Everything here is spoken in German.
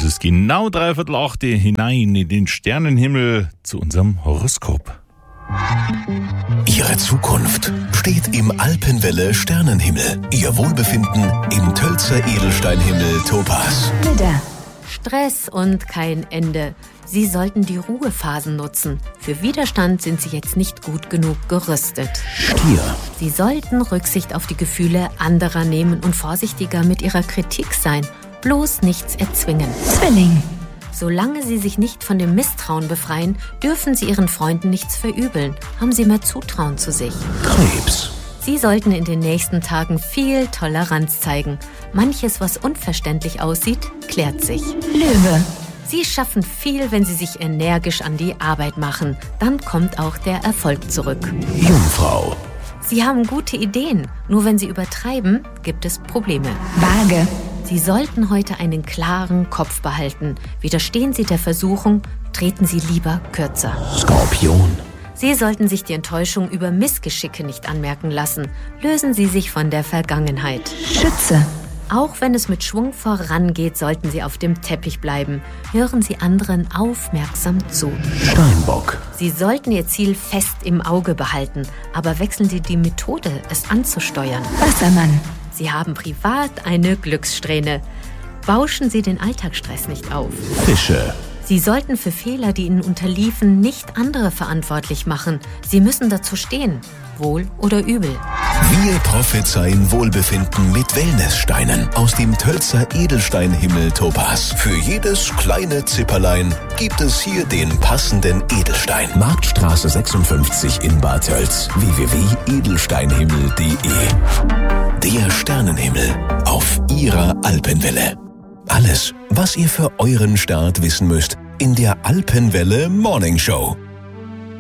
Es ist genau 7:45 hinein in den Sternenhimmel zu unserem Horoskop. Ihre Zukunft steht im Alpenwelle Sternenhimmel. Ihr Wohlbefinden im Tölzer Edelsteinhimmel Topaz. Widder. Stress und kein Ende. Sie sollten die Ruhephasen nutzen. Für Widerstand sind Sie jetzt nicht gut genug gerüstet. Stier. Sie sollten Rücksicht auf die Gefühle anderer nehmen und vorsichtiger mit Ihrer Kritik sein. Bloß nichts erzwingen. Zwilling. Solange Sie sich nicht von dem Misstrauen befreien, dürfen Sie Ihren Freunden nichts verübeln. Haben Sie mehr Zutrauen zu sich. Krebs. Sie sollten in den nächsten Tagen viel Toleranz zeigen. Manches, was unverständlich aussieht, klärt sich. Löwe. Sie schaffen viel, wenn Sie sich energisch an die Arbeit machen. Dann kommt auch der Erfolg zurück. Jungfrau. Sie haben gute Ideen, nur wenn Sie übertreiben, gibt es Probleme. Waage. Sie sollten heute einen klaren Kopf behalten. Widerstehen Sie der Versuchung, treten Sie lieber kürzer. Skorpion. Sie sollten sich die Enttäuschung über Missgeschicke nicht anmerken lassen. Lösen Sie sich von der Vergangenheit. Schütze. Auch wenn es mit Schwung vorangeht, sollten Sie auf dem Teppich bleiben. Hören Sie anderen aufmerksam zu. Steinbock. Sie sollten Ihr Ziel fest im Auge behalten, aber wechseln Sie die Methode, es anzusteuern. Wassermann. Sie haben privat eine Glückssträhne. Bauschen Sie den Alltagsstress nicht auf. Fische. Sie sollten für Fehler, die Ihnen unterliefen, nicht andere verantwortlich machen. Sie müssen dazu stehen, wohl oder übel. Wir prophezeien Wohlbefinden mit Wellnesssteinen aus dem Tölzer Edelsteinhimmel Topaz. Für jedes kleine Zipperlein gibt es hier den passenden Edelstein. Marktstraße 56 in Bad Tölz. www.edelsteinhimmel.de. Der Sternenhimmel auf Ihrer Alpenwelle. Alles, was ihr für euren Start wissen müsst in der Alpenwelle Morning Show.